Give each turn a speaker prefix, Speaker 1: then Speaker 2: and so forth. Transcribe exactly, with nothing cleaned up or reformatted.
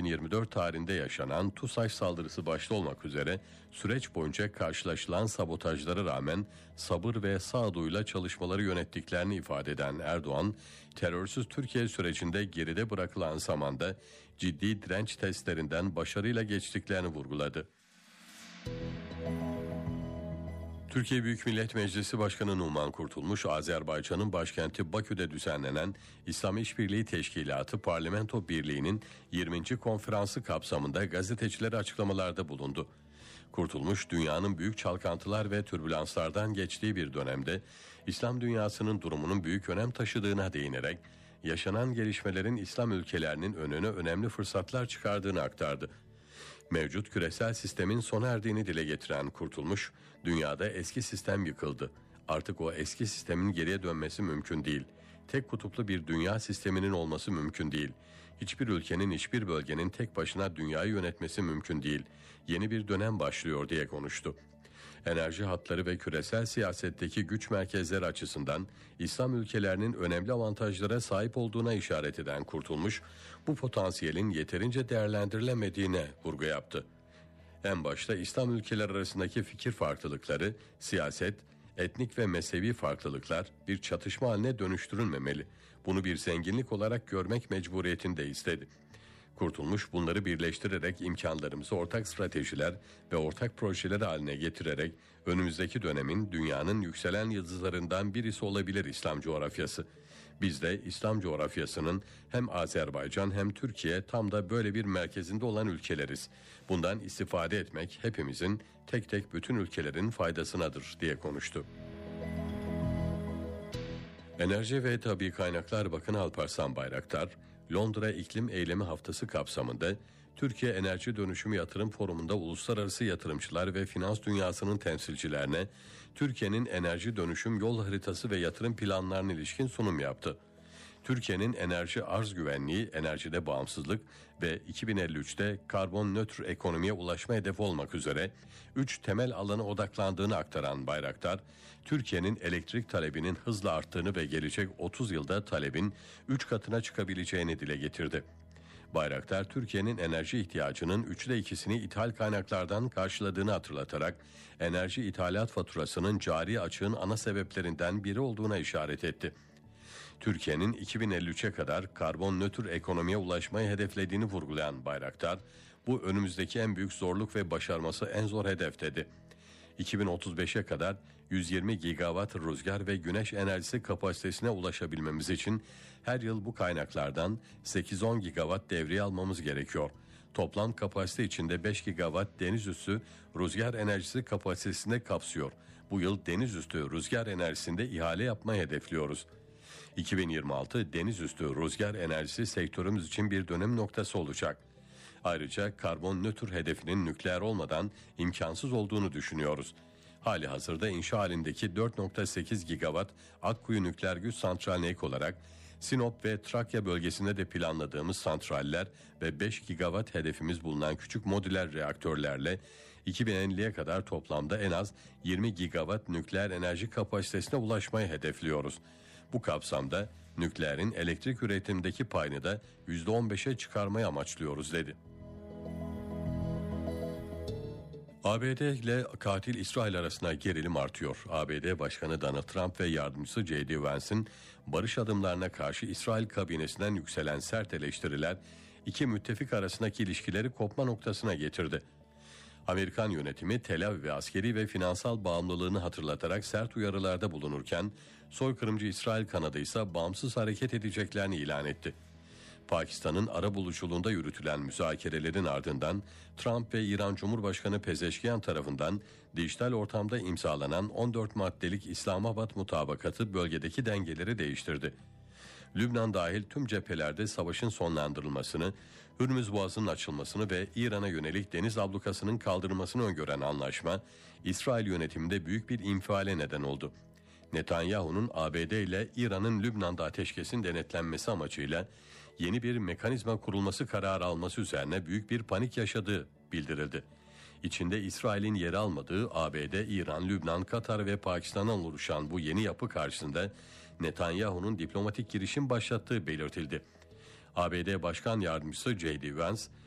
Speaker 1: yirmi dört tarihinde yaşanan TUSAŞ saldırısı başta olmak üzere süreç boyunca karşılaşılan sabotajlara rağmen sabır ve sağduyuyla çalışmaları yönettiklerini ifade eden Erdoğan, terörsüz Türkiye sürecinde geride bırakılan zamanda ciddi direnç testlerinden başarıyla geçtiklerini vurguladı. Türkiye Büyük Millet Meclisi Başkanı Numan Kurtulmuş, Azerbaycan'ın başkenti Bakü'de düzenlenen İslam İşbirliği Teşkilatı Parlamento Birliği'nin yirminci konferansı kapsamında gazetecilere açıklamalarda bulundu. Kurtulmuş, dünyanın büyük çalkantılar ve türbülanslardan geçtiği bir dönemde İslam dünyasının durumunun büyük önem taşıdığına değinerek, yaşanan gelişmelerin İslam ülkelerinin önüne önemli fırsatlar çıkardığını aktardı. Mevcut küresel sistemin sona erdiğini dile getiren Kurtulmuş, dünyada eski sistem yıkıldı. Artık o eski sistemin geriye dönmesi mümkün değil. Tek kutuplu bir dünya sisteminin olması mümkün değil. Hiçbir ülkenin, hiçbir bölgenin tek başına dünyayı yönetmesi mümkün değil. Yeni bir dönem başlıyor diye konuştu. Enerji hatları ve küresel siyasetteki güç merkezleri açısından İslam ülkelerinin önemli avantajlara sahip olduğuna işaret eden Kurtulmuş, bu potansiyelin yeterince değerlendirilemediğine vurgu yaptı. En başta İslam ülkeler arasındaki fikir farklılıkları, siyaset, etnik ve mezhebi farklılıklar bir çatışma haline dönüştürülmemeli. Bunu bir zenginlik olarak görmek mecburiyetinde istedi. Kurtulmuş, bunları birleştirerek imkanlarımızı ortak stratejiler ve ortak projeler haline getirerek önümüzdeki dönemin dünyanın yükselen yıldızlarından birisi olabilir İslam coğrafyası. Biz de İslam coğrafyasının hem Azerbaycan hem Türkiye tam da böyle bir merkezinde olan ülkeleriz. Bundan istifade etmek hepimizin, tek tek bütün ülkelerin faydasınadır diye konuştu. Enerji ve Tabii Kaynaklar Bakanı Alparslan Bayraktar, Londra İklim Eylemi Haftası kapsamında Türkiye Enerji Dönüşümü Yatırım Forumu'nda uluslararası yatırımcılar ve finans dünyasının temsilcilerine Türkiye'nin enerji dönüşüm yol haritası ve yatırım planlarına ilişkin sunum yaptı. Türkiye'nin enerji arz güvenliği, enerjide bağımsızlık ve iki bin elli üçte karbon nötr ekonomiye ulaşma hedefi olmak üzere üç temel alana odaklandığını aktaran Bayraktar, Türkiye'nin elektrik talebinin hızla arttığını ve gelecek otuz yılda talebin üç katına çıkabileceğini dile getirdi. Bayraktar, Türkiye'nin enerji ihtiyacının üçte ikisini ithal kaynaklardan karşıladığını hatırlatarak enerji ithalat faturasının cari açığın ana sebeplerinden biri olduğuna işaret etti. Türkiye'nin iki bin elli üçe kadar karbon nötr ekonomiye ulaşmayı hedeflediğini vurgulayan Bayraktar, bu önümüzdeki en büyük zorluk ve başarması en zor hedef dedi. iki bin otuz beşe kadar yüz yirmi gigawatt rüzgar ve güneş enerjisi kapasitesine ulaşabilmemiz için her yıl bu kaynaklardan sekiz on gigawatt devreye almamız gerekiyor. Toplam kapasite içinde beş gigawatt deniz üstü rüzgar enerjisi kapasitesinde kapsıyor. Bu yıl deniz üstü rüzgar enerjisinde ihale yapmayı hedefliyoruz. iki bin yirmi altı deniz üstü rüzgar enerjisi sektörümüz için bir dönüm noktası olacak. Ayrıca karbon nötr hedefinin nükleer olmadan imkansız olduğunu düşünüyoruz. Hali hazırda inşa halindeki dört nokta sekiz gigawatt Akkuyu Nükleer Güç Santraline ek olarak Sinop ve Trakya bölgesinde de planladığımız santraller ve beş gigawatt hedefimiz bulunan küçük modüler reaktörlerle iki bin elliye kadar toplamda en az yirmi gigawatt nükleer enerji kapasitesine ulaşmayı hedefliyoruz. Bu kapsamda nükleerin elektrik üretimindeki payını da yüzde on beşe çıkarmayı amaçlıyoruz dedi. A B D ile katil İsrail arasında gerilim artıyor. A B D Başkanı Donald Trump ve yardımcısı J D Vance'in barış adımlarına karşı İsrail kabinesinden yükselen sert eleştiriler iki müttefik arasındaki ilişkileri kopma noktasına getirdi. Amerikan yönetimi Tel Aviv'e askeri ve finansal bağımlılığını hatırlatarak sert uyarılarda bulunurken soykırımcı İsrail kanadı ise bağımsız hareket edeceklerini ilan etti. Pakistan'ın arabuluculuğunda yürütülen müzakerelerin ardından Trump ve İran Cumhurbaşkanı Pezeşkiyan tarafından dijital ortamda imzalanan on dört maddelik İslamabad mutabakatı bölgedeki dengeleri değiştirdi. Lübnan dahil tüm cephelerde savaşın sonlandırılmasını, Hürmüz Boğazı'nın açılmasını ve İran'a yönelik deniz ablukasının kaldırılmasını öngören anlaşma, İsrail yönetiminde büyük bir infiale neden oldu. Netanyahu'nun A B D ile İran'ın Lübnan'da ateşkesin denetlenmesi amacıyla yeni bir mekanizma kurulması kararı alması üzerine büyük bir panik yaşadığı bildirildi. İçinde İsrail'in yer almadığı A B D, İran, Lübnan, Katar ve Pakistan'dan oluşan bu yeni yapı karşısında Netanyahu'nun diplomatik girişim başlattığı belirtildi. A B D Başkan Yardımcısı J D Vance,